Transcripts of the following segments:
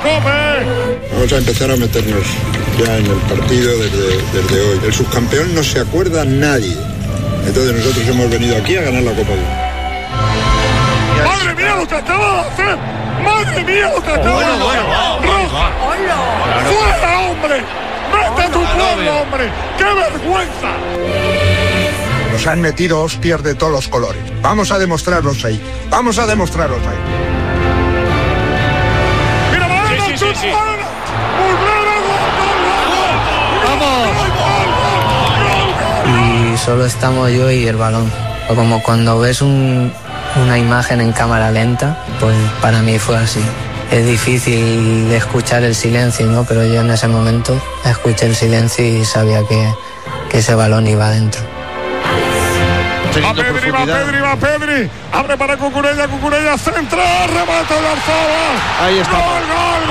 COPE. Vamos a empezar a meternos ya en el partido desde hoy. El subcampeón no se acuerda nadie. Entonces nosotros hemos venido aquí a ganar la Copa del Mundo. ¡Madre mía lo que acaba de hacer! ¡Madre mía lo que acaba de hacer! ¡Fuera, hombre! ¡Vete a tu pueblo, hombre! ¡Qué vergüenza! Nos han metido hostias de todos los colores. Vamos a demostrarlos ahí. Vamos a demostrarlos ahí. ¡Mira, Varela! Sí. Y solo estamos yo y el balón. O como cuando ves una imagen en cámara lenta, pues para mí fue así. Es difícil de escuchar el silencio, ¿no? Pero yo en ese momento escuché el silencio y sabía que ese balón iba adentro. Va Pedri, abre para Cucurella, centra, remata de Arzaba. Ahí está. Gol.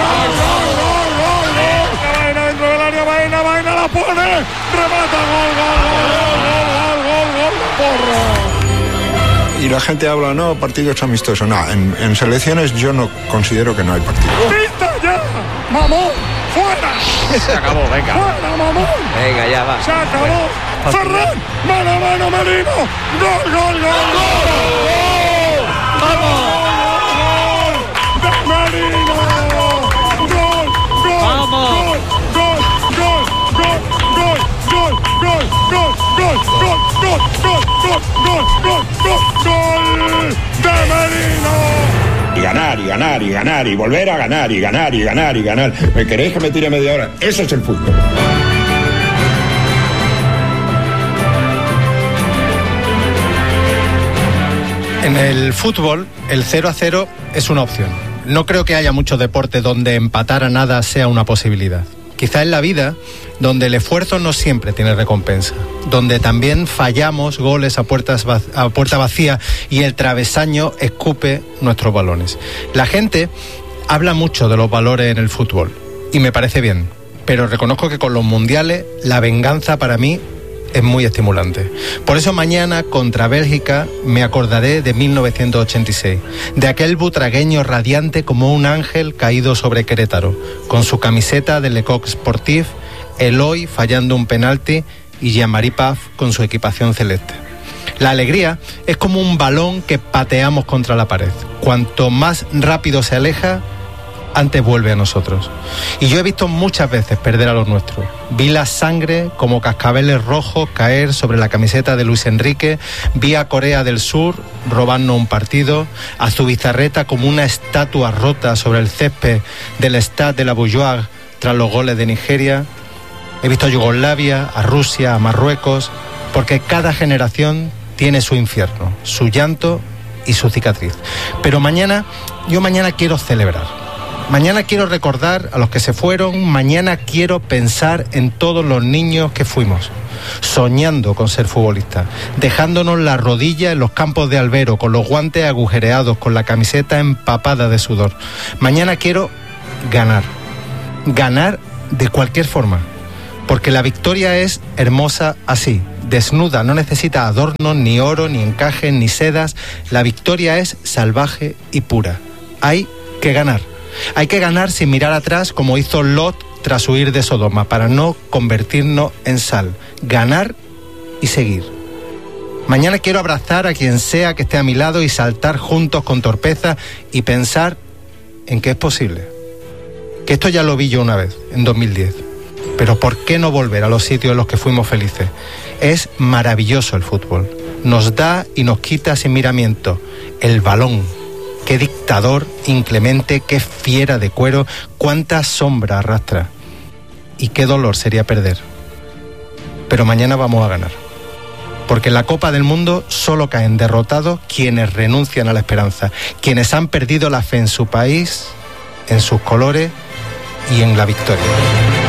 Baena dentro del área, Baena la pone, remata, gol, porro. Y la gente habla, no, partidos amistosos. No, en selecciones yo no considero que no hay partido. ¡Pita ya! ¡Mamón! ¡Fuera! Se acabó, venga. ¡Fuera, mamón! Venga, ya va. ¡Se acabó! ¡Ferran! ¡Mano a mano, Merino! ¡Gol! ¡Vamos! ¡De Merino! ¡Gol! ¡Vamos! ¡Gol! ¡De Merino! Y ganar, y volver a ganar, y ganar. ¿Me queréis que me tire media hora? Eso es el fútbol. En el fútbol, el 0-0 es una opción. No creo que haya muchos deportes donde empatar a nada sea una posibilidad. Quizá en la vida, donde el esfuerzo no siempre tiene recompensa, donde también fallamos goles a puerta vacía y el travesaño escupe nuestros balones. La gente habla mucho de los valores en el fútbol y me parece bien, pero reconozco que con los mundiales la venganza para mí es muy estimulante. Por eso mañana contra Bélgica me acordaré de 1986, de aquel butragueño radiante como un ángel caído sobre Querétaro, con su camiseta de Le Coq Sportif, Eloy fallando un penalti y Jean-Marie Paf con su equipación celeste. La alegría es como un balón que pateamos contra la pared. Cuanto más rápido se aleja, antes vuelve a nosotros. Y yo he visto muchas veces perder a los nuestros. Vi la sangre como cascabeles rojos caer sobre la camiseta de Luis Enrique, vi a Corea del Sur robarnos un partido, a Zubizarreta como una estatua rota sobre el césped del Stade de la Beaujoire tras los goles de Nigeria. He visto a Yugoslavia, a Rusia, a Marruecos, porque cada generación tiene su infierno, su llanto y su cicatriz. Pero mañana quiero celebrar. Mañana quiero recordar a los que se fueron, mañana quiero pensar en todos los niños que fuimos, soñando con ser futbolistas, dejándonos la rodilla en los campos de albero, con los guantes agujereados, con la camiseta empapada de sudor. Mañana quiero ganar de cualquier forma, porque la victoria es hermosa así, desnuda, no necesita adornos, ni oro, ni encajes, ni sedas. La victoria es salvaje y pura. Hay que ganar. Hay que ganar sin mirar atrás como hizo Lot tras huir de Sodoma, para no convertirnos en sal. Ganar y seguir. Mañana quiero abrazar a quien sea que esté a mi lado y saltar juntos con torpeza y pensar en que es posible. Que esto ya lo vi yo una vez, en 2010. Pero ¿por qué no volver a los sitios en los que fuimos felices? Es maravilloso el fútbol. Nos da y nos quita sin miramiento. El balón. Qué dictador inclemente, qué fiera de cuero, cuánta sombra arrastra. Y qué dolor sería perder. Pero mañana vamos a ganar. Porque en la Copa del Mundo solo caen derrotados quienes renuncian a la esperanza, quienes han perdido la fe en su país, en sus colores y en la victoria.